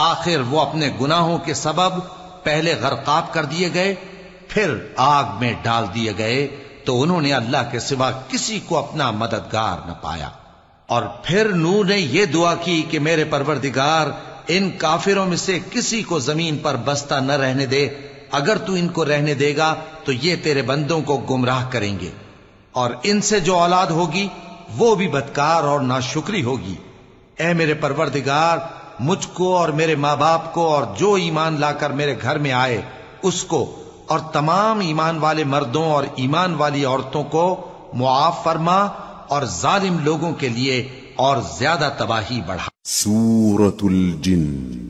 आखिर वो अपने गुनाहों के सबब पहले गर्काब कर दिए गए, फिर आग में डाल दिए गए, तो उन्होंने अल्लाह के सिवा किसी को अपना मददगार न पाया। और फिर नूह ने यह दुआ की कि मेरे परवरदिगार, इन काफिरों में से किसी को जमीन पर बसता न रहने दे। अगर तू इनको रहने देगा तो ये तेरे बंदों को गुमराह करेंगे, और इनसे जो औलाद होगी वो भी बदकार और नाशुक्री होगी। ऐ मेरे परवरदिगार, मुझको और मेरे माँ बाप को और जो ईमान लाकर मेरे घर में आए उसको और तमाम ईमान वाले मर्दों और ईमान वाली औरतों को मुआफ फरमा, और जालिम लोगों के लिए और ज्यादा तबाही बढ़ा। सूरतुल जिन।